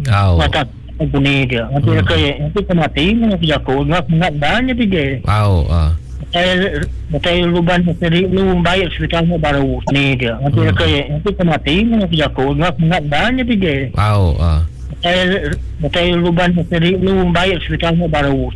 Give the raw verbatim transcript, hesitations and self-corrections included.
Au. Mata bunyi dia. Nanti Hmm. ke nanti ke mati nak jago nak nak banyak pergi. Au. Ah. Saya saya luban sendiri lu bayar hospitalnya baru ni dia. Nanti Hmm. ke nanti ke mati nak jago nak nak banyak pergi. Au. Ah. Saya saya luban sendiri lu bayar hospitalnya baru